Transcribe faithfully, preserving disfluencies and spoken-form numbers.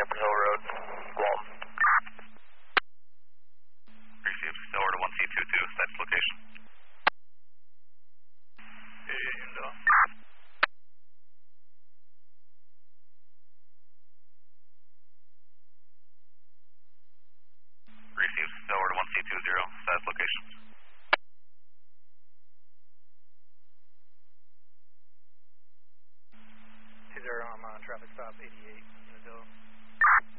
Shepherd Hill Road, Walton. Received. Still order one C two two, site's location. And, uh, Received. Still order one C two zero, site's location. two zero, I'm on traffic stop eighty-eight.